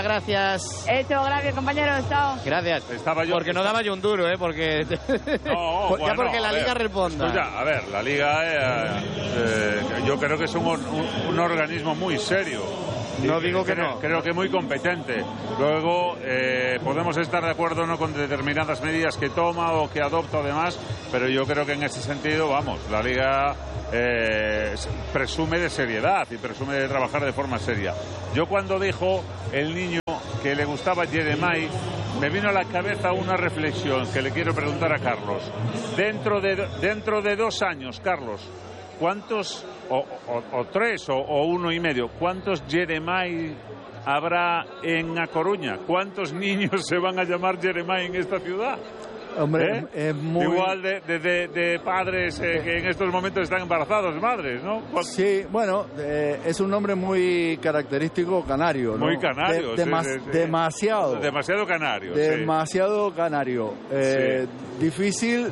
gracias. Hecho, gracias, compañeros. Chao. Gracias. Estaba yo, porque no daba yo un duro, porque... No, ya porque la Liga responda. Escucha, a ver, la Liga yo creo que es un organismo muy serio. No digo que no. Creo que muy competente. Luego podemos estar de acuerdo o no con determinadas medidas que toma o que adopta además, pero yo creo que en ese sentido, vamos, la Liga presume de seriedad y presume de trabajar de forma seria. Yo cuando dijo el niño que le gustaba Jeremai, me vino a la cabeza una reflexión que le quiero preguntar a Carlos. Dentro de 2 años, Carlos, ¿cuántos, o 3 o 1 y medio, cuántos Jeremai habrá en A Coruña? ¿Cuántos niños se van a llamar Jeremai en esta ciudad? Hombre, es muy... Igual de padres que en estos momentos están embarazados, madres, ¿no? Sí, bueno, es un nombre muy característico canario, ¿no? Muy canario, demasiado. Demasiado canario. Demasiado canario. Difícil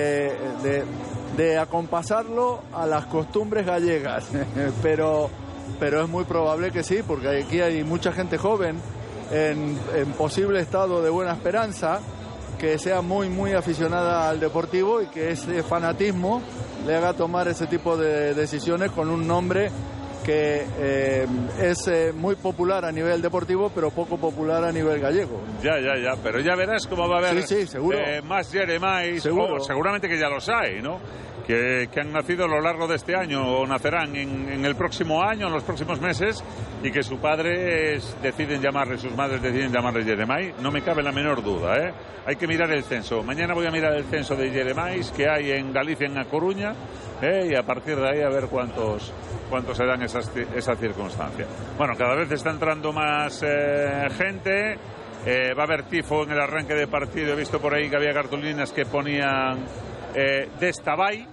de acompasarlo a las costumbres gallegas, pero es muy probable que sí, porque aquí hay mucha gente joven en posible estado de buena esperanza, que sea muy aficionada al Deportivo y que ese fanatismo le haga tomar ese tipo de decisiones con un nombre que es muy popular a nivel deportivo, pero poco popular a nivel gallego. Ya, pero ya verás cómo va a haber seguro. Más Jeremai, seguramente que ya los hay, ¿no? Que han nacido a lo largo de este año o nacerán en el próximo año, en los próximos meses, y que sus padres deciden llamarle, sus madres deciden llamarle Jeremai. No me cabe la menor duda, ¿eh? Hay que mirar el censo. Mañana voy a mirar el censo de Jeremais que hay en Galicia, en A Coruña, y a partir de ahí a ver cuántos se dan esa circunstancia. Bueno, cada vez está entrando más gente. Va a haber tifo en el arranque de partido. He visto por ahí que había cartulinas que ponían Destavai,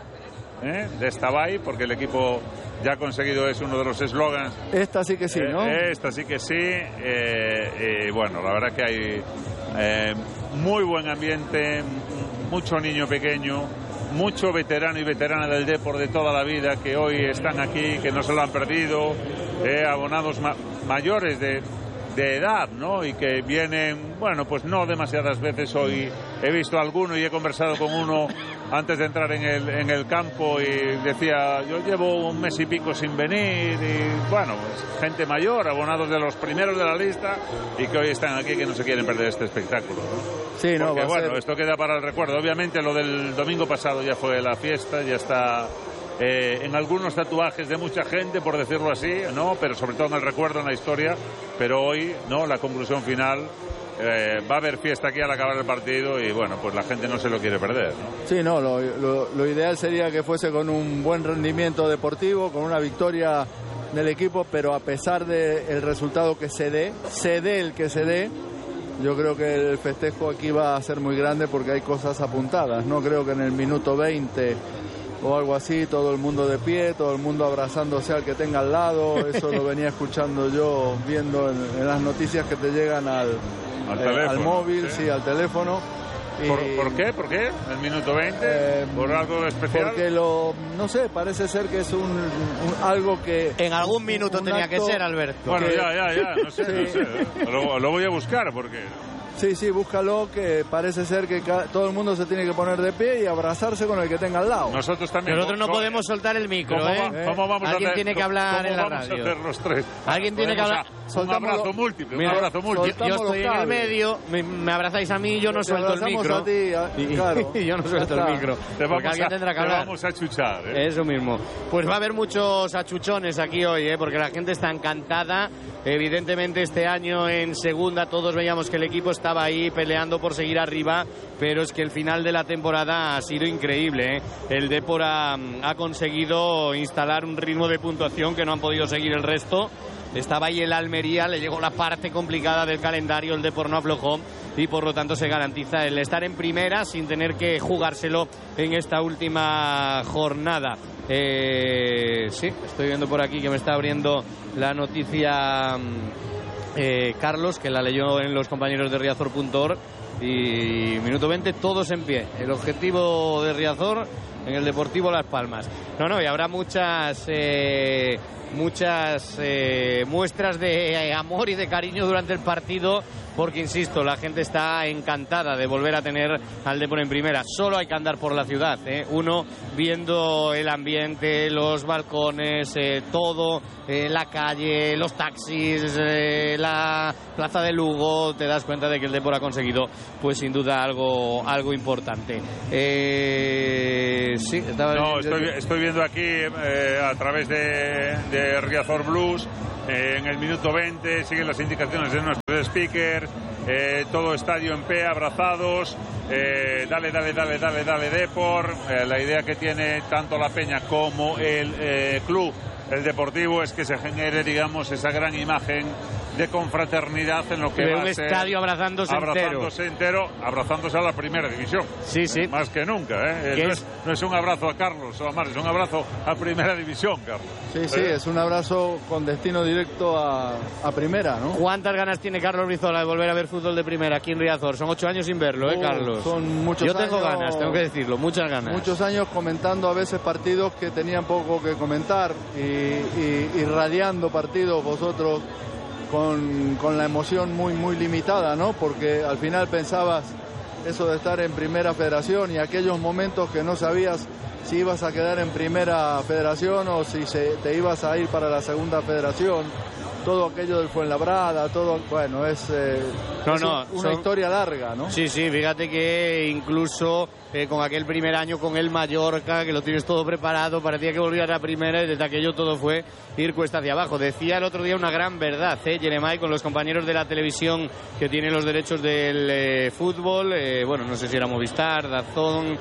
porque el equipo ya ha conseguido, es uno de los eslogans. Esta sí que sí, ¿no? Esta sí que sí. Y bueno, la verdad que hay muy buen ambiente, mucho niño pequeño, mucho veterano y veterana del Depor de toda la vida que hoy están aquí, que no se lo han perdido, abonados mayores de edad, ¿no? Y que vienen, bueno, pues no demasiadas veces. Hoy he visto a alguno y he conversado con uno antes de entrar en el campo y decía, yo llevo 1 mes y pico sin venir, y bueno, pues gente mayor, abonados de los primeros de la lista y que hoy están aquí, que no se quieren perder este espectáculo, ¿no? Sí, no, porque, bueno, esto queda para el recuerdo. Obviamente lo del domingo pasado ya fue la fiesta, ya está en algunos tatuajes de mucha gente, por decirlo así, ¿no? Pero sobre todo en el recuerdo, en la historia. Pero hoy, ¿no? La conclusión final, va a haber fiesta aquí al acabar el partido y bueno, pues la gente no se lo quiere perder, ¿no? Sí, no, lo ideal sería que fuese con un buen rendimiento deportivo, con una victoria del equipo, pero a pesar del resultado que se dé el que se dé, yo creo que el festejo aquí va a ser muy grande porque hay cosas apuntadas. No creo que en el minuto 20 o algo así, todo el mundo de pie, todo el mundo abrazándose al que tenga al lado. Eso lo venía escuchando yo, viendo en las noticias que te llegan al móvil, sí, al teléfono. ¿Por qué? ¿El minuto 20? ¿Por algo especial? Porque no sé, parece ser que es algo que... En algún minuto tenía que ser, Alberto. Bueno, ya, no sé. Lo voy a buscar porque... Sí, búscalo, que parece ser que todo el mundo se tiene que poner de pie y abrazarse con el que tenga al lado. Nosotros también. Nosotros no podemos soltar el micro, ¿Cómo vamos Alguien tiene que hablar en la radio. ¿Cómo vamos a hacer los tres? Alguien tiene que hablar. Un abrazo múltiple. Yo estoy en el medio, me abrazáis a mí y yo no suelto el micro. A ti, claro. Y yo no suelto el micro. Porque alguien tendrá que hablar. Vamos a chuchar. Eso mismo. Pues va a haber muchos achuchones aquí hoy, porque la gente está encantada. Evidentemente este año en segunda todos veíamos que el equipo estaba ahí peleando por seguir arriba, pero es que el final de la temporada ha sido increíble, ¿eh? El Depor ha conseguido instalar un ritmo de puntuación que no han podido seguir el resto. Estaba ahí el Almería, le llegó la parte complicada del calendario, el Depor no aflojó y por lo tanto se garantiza el estar en primera sin tener que jugárselo en esta última jornada. Sí, estoy viendo por aquí que me está abriendo la noticia Carlos, que la leyó en los compañeros de Riazor.org, y minuto 20 todos en pie. El objetivo de Riazor en el Deportivo Las Palmas. No, y habrá muchas muestras de amor y de cariño durante el partido, porque insisto, la gente está encantada de volver a tener al Depor en primera. Solo hay que andar por la ciudad, uno viendo el ambiente, los balcones, todo, la calle, los taxis, la plaza de Lugo, te das cuenta de que el Depor ha conseguido, pues sin duda algo importante. Sí, estoy viendo aquí a través de Riazor Blues. En el minuto 20 siguen las indicaciones de nuestros speakers, todo estadio en pie, abrazados, dale Depor. La idea que tiene tanto la Peña como el club, el Deportivo, es que se genere, digamos, esa gran imagen de confraternidad en lo que va a ser un estadio abrazándose entero, abrazándose a la primera división. Sí. Más que nunca, no es un abrazo a Carlos o a Mar, es un abrazo a primera división, Carlos. Sí, es un abrazo con destino directo a primera, ¿no? ¿Cuántas ganas tiene Carlos Brizola de volver a ver fútbol de primera aquí en Riazor? Son 8 años sin verlo, Carlos. Son muchos años. Yo tengo ganas, tengo que decirlo, muchas ganas. Muchos años comentando a veces partidos que tenían poco que comentar y radiando partidos vosotros con la emoción muy limitada, ¿no? Porque al final pensabas eso de estar en primera federación y aquellos momentos que no sabías si ibas a quedar en primera federación o si te ibas a ir para la segunda federación. Todo aquello del Fuenlabrada, todo, bueno, es una historia larga, ¿no? Sí, fíjate que incluso con aquel primer año con el Mallorca, que lo tienes todo preparado, parecía que volvía a la primera y desde aquello todo fue ir cuesta hacia abajo. Decía el otro día una gran verdad, Jeremai, con los compañeros de la televisión que tienen los derechos del fútbol, bueno, no sé si era Movistar, DAZN,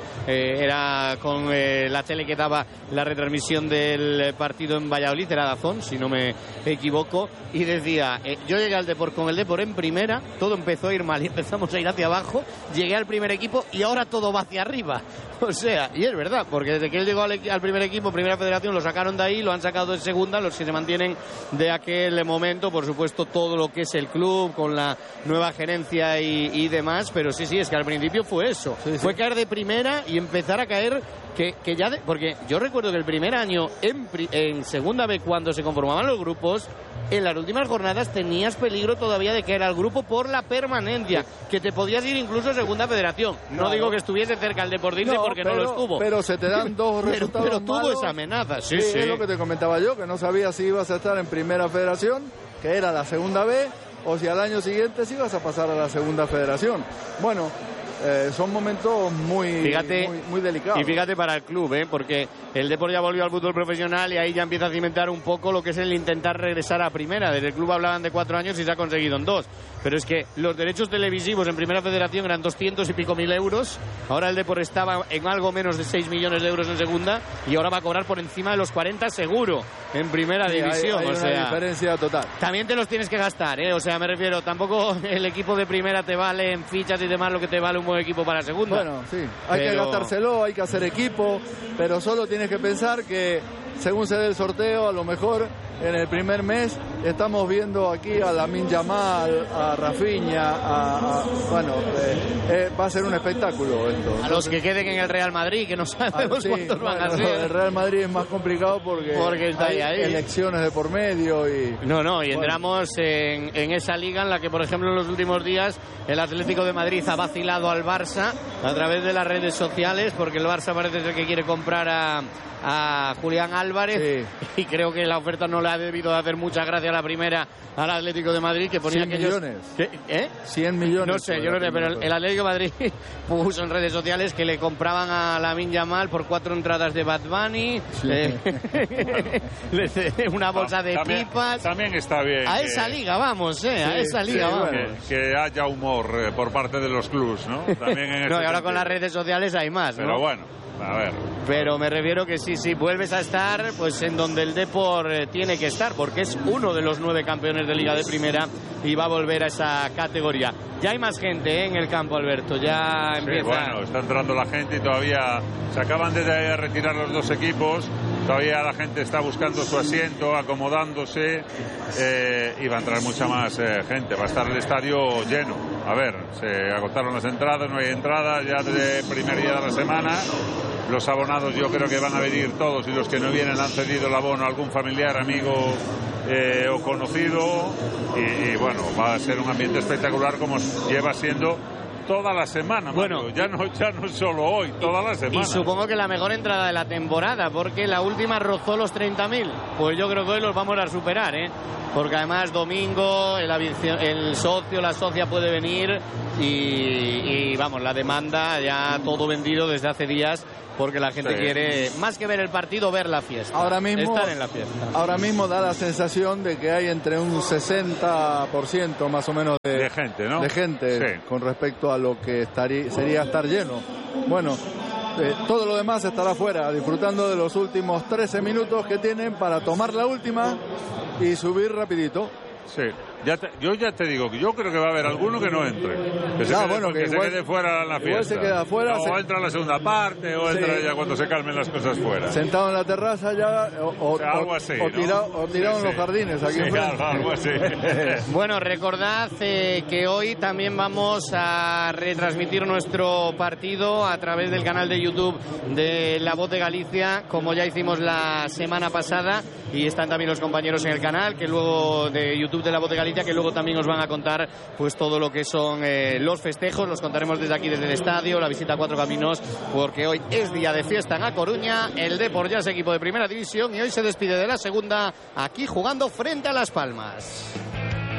era con la tele que daba la retransmisión del partido en Valladolid, era DAZN, si no me equivoco, y decía, yo llegué al Depor con el Depor en primera, todo empezó a ir mal y empezamos a ir hacia abajo, llegué al primer equipo y ahora todo va hacia arriba. O sea, y es verdad, porque desde que él llegó al primer equipo, primera federación, lo sacaron de ahí, lo han sacado de segunda, los que se mantienen de aquel momento, por supuedo todo lo que es el club, con la nueva gerencia y demás, pero sí, es que al principio fue eso, fue caer de primera y empezar a caer, que ya porque yo recuerdo que el primer año en segunda B, cuando se conformaban los grupos, en las últimas jornadas tenías peligro todavía de caer al grupo por la permanencia, que te podías ir incluso a segunda federación. No digo que estuviese cerca el Deportivo porque no lo estuvo. Pero se te dan dos resultados pero tuvo malos. Esa amenaza, sí. Es lo que te comentaba yo, que no sabía si ibas a estar en primera federación, que era la segunda B, o si al año siguiente si ibas a pasar a la segunda federación. Bueno, son momentos muy delicados. Y fíjate para el club, porque el Depor ya volvió al fútbol profesional y ahí ya empieza a cimentar un poco lo que es el intentar regresar a primera. Desde el club hablaban de 4 años y se ha conseguido en 2. Pero es que los derechos televisivos en primera federación eran 200 y pico mil euros. Ahora el Depor estaba en algo menos de 6 millones de euros en segunda y ahora va a cobrar por encima de los 40 seguro en primera división. Hay una diferencia total. También te los tienes que gastar, o sea, me refiero, tampoco el equipo de primera te vale en fichas y demás lo que te vale un buen equipo para segunda. Bueno, sí, hay que gastárselo, hay que hacer equipo, pero solo tienes que pensar que según se dé el sorteo, a lo mejor en el primer mes estamos viendo aquí a Lamine Yamal, a Rafinha, va a ser un espectáculo esto. A los que queden en el Real Madrid, que no sabemos cuántos van a ser. El Real Madrid es más complicado porque está hay ahí. Elecciones de por medio y... y entramos en esa liga en la que, por ejemplo, en los últimos días el Atlético de Madrid ha vacilado al Barça a través de las redes sociales, porque el Barça parece ser que quiere comprar a Julián Álvarez, y creo que la oferta no le ha debido de hacer mucha gracia a la primera al Atlético de Madrid, que ponía 100 millones. 100 millones. No sé, yo no sé, pero el Atlético de Madrid puso en redes sociales que le compraban a Lamine Yamal por 4 entradas de Bad Bunny, una bolsa de pipas. También está bien. A esa liga vamos, a esa liga vamos. Que haya humor por parte de los clubs, ¿no? También en y ahora con las redes sociales hay más, ¿no? Pero bueno. A ver. Pero me refiero que sí, vuelves a estar pues en donde el Depor tiene que estar, porque es uno de los 9 campeones de Liga de Primera y va a volver a esa categoría. Ya hay más gente en el campo, Alberto, ya empieza... Sí, bueno, está entrando la gente y todavía se acaban de retirar los 2 equipos, todavía la gente está buscando su asiento, acomodándose, y va a entrar mucha más gente, va a estar el estadio lleno. A ver, Se agotaron las entradas, no hay entradas ya desde el primer día de la semana. Los abonados yo creo que van a venir todos, y los que no vienen han cedido el abono a algún familiar, amigo o conocido, y bueno, va a ser un ambiente espectacular como lleva siendo toda la semana, Mario. Bueno, ya no solo hoy, toda la semana. Y supongo que la mejor entrada de la temporada, porque la última rozó los 30.000. Pues yo creo que hoy los vamos a superar, porque además domingo el socio, la socia puede venir y vamos, la demanda ya todo vendido desde hace días, porque la gente quiere, más que ver el partido, ver la fiesta. Ahora mismo, estar en la fiesta. Ahora mismo da la sensación de que hay entre un 60% más o menos de gente, ¿no? De gente, con respecto a lo que sería estar lleno. Bueno, todo lo demás estará fuera, disfrutando de los últimos 13 minutos que tienen para tomar la última y subir rapidito. Sí, yo ya te digo que yo creo que va a haber alguno que no entre, que se quede fuera en la fiesta. Se queda fuera, o entra a la segunda parte, o entra ya cuando se calmen las cosas fuera. Sentado en la terraza ya, algo así, o tirado en los jardines aquí enfrente. Algo así. Bueno, recordad que hoy también vamos a retransmitir nuestro partido a través del canal de YouTube de La Voz de Galicia, como ya hicimos la semana pasada, y están también los compañeros en el canal que luego de YouTube de La Voz de Galicia, que luego también os van a contar pues todo lo que son los festejos. Los contaremos desde aquí, desde el estadio, la visita a Cuatro Caminos, porque hoy es día de fiesta en A Coruña. El Depor ya es equipo de primera división y hoy se despide de la segunda, aquí jugando frente a Las Palmas.